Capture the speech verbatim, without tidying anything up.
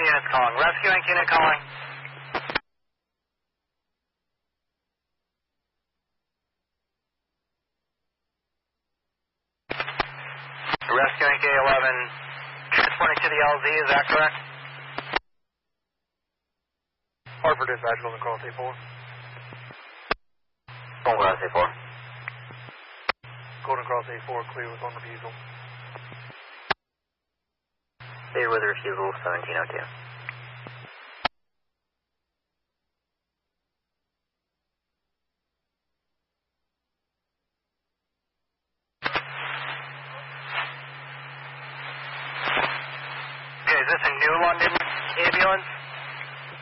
units calling. Rescue Incorporated unit calling. Rescue Incorporated eleven, transporting to the L Z, is that correct? Hartford dispatch, Golden Cross A four. Golden Cross A four. Golden Cross A four, clear with on refusal. Clear with refusal, seventeen oh two. Okay, is this a New London ambulance?